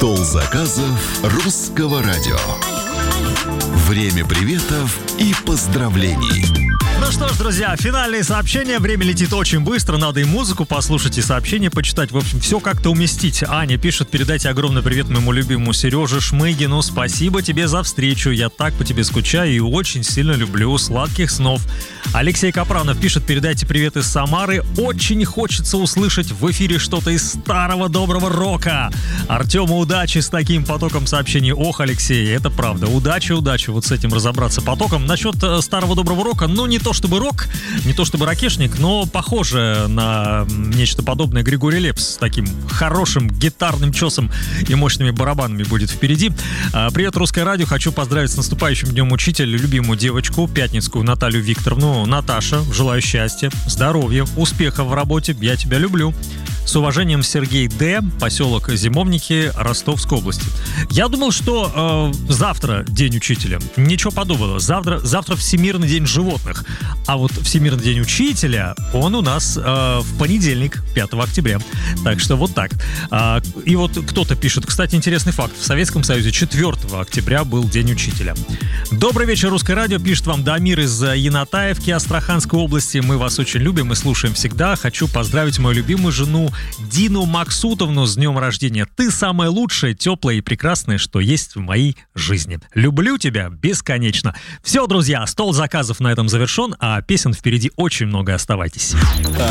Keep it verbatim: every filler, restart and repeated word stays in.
Стол заказов Русского радио. Время приветов и поздравлений. Ну что ж, друзья, финальные сообщения. Время летит очень быстро. Надо и музыку послушать, и сообщения почитать. В общем, все как-то уместить. Аня пишет: передайте огромный привет моему любимому Сереже Шмыгину. Спасибо тебе за встречу. Я так по тебе скучаю и очень сильно люблю. Сладких снов. Алексей Капранов пишет: передайте привет из Самары. Очень хочется услышать в эфире что-то из старого доброго рока. Артему удачи с таким потоком сообщений. Ох, Алексей, это правда. Удачи, удачи вот с этим разобраться потоком. Насчет старого доброго рока, ну не то чтобы рок, не то чтобы ракешник, но похоже на нечто подобное. Григорий Лепс с таким хорошим гитарным чесом и мощными барабанами будет впереди. Привет, Русское радио. Хочу поздравить с наступающим Днем Учителя любимую девочку, пятницкую Наталью Викторовну. Наташа, желаю счастья, здоровья, успехов в работе. Я тебя люблю. С уважением, Сергей Д., поселок Зимовники, Ростовской области. Я думал, что э, завтра День Учителя. Ничего подобного. Завтра, завтра Всемирный день животных. А вот Всемирный день Учителя, он у нас э, в понедельник, пятого октября. Так что вот так. А, и вот кто-то пишет, кстати, интересный факт. В Советском Союзе четвёртого октября был День Учителя. Добрый вечер, Русское радио. Пишет вам Дамир из Янатаевки, Астраханской области. Мы вас очень любим и слушаем всегда. Хочу поздравить мою любимую жену Дину Максутовну с днем рождения. Ты самое лучшее, теплое и прекрасное, что есть в моей жизни. Люблю тебя бесконечно. Все, друзья, стол заказов на этом завершен, а песен впереди очень много. Оставайтесь.